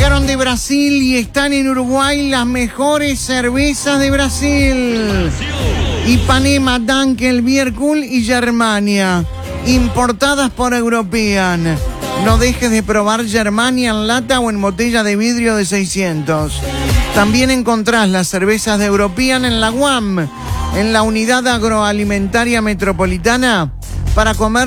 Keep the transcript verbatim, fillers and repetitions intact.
Llegaron de Brasil y están en Uruguay las mejores cervezas de Brasil. Ipanema, Dunkel, Bierkul y Germania, importadas por European. No dejes de probar Germania en lata o en botella de vidrio de seiscientos. También encontrás las cervezas de European en la U A M, en la Unidad Agroalimentaria Metropolitana, para comer